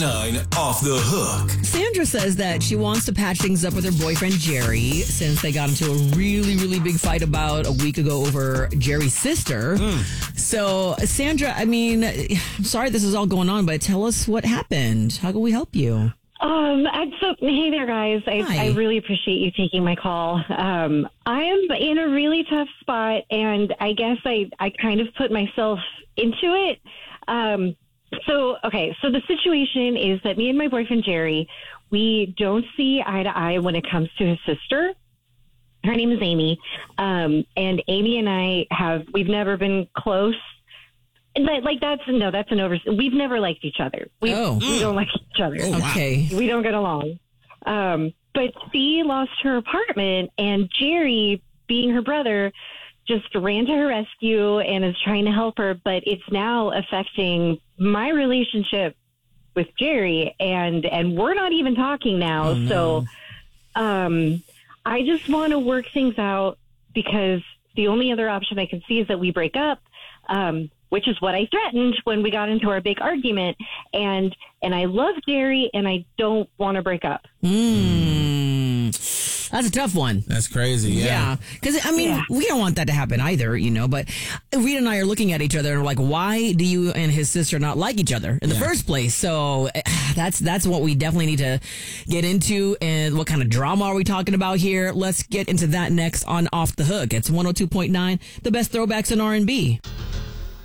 102.9 Off the Hook. Sandra says that she wants to patch things up with her boyfriend, Jerry, since they got into a really, really big fight about a week ago over Jerry's sister. So, Sandra, I mean, I'm sorry this is all going on, but tell us what happened. How can we help you? Hey there, guys. I really appreciate you taking my call. I am in a really tough spot, and I guess I kind of put myself into it. So the situation is that me and my boyfriend, Jerry, we don't see eye to eye when it comes to his sister. Her name is Amy. And Amy and we've never been close. That's an we've never liked each other. We don't like each other. Oh, wow. Okay. We don't get along. But she lost her apartment, and Jerry, being her brother, just ran to her rescue and is trying to help her. But it's now affecting my relationship with Jerry, and we're not even talking now. Oh, no. So, I just want to work things out, because the only other option I can see is that we break up. Which is what I threatened when we got into our big argument. And I love Jerry, and I don't want to break up. That's a tough one. That's crazy, yeah. Because, I mean, we don't want that to happen either, but Rita and I are looking at each other and we're like, why do you and his sister not like each other in the first place? So that's what we definitely need to get into. And what kind of drama are we talking about here? Let's get into that next on Off the Hook. It's 102.9, the best throwbacks in R&B.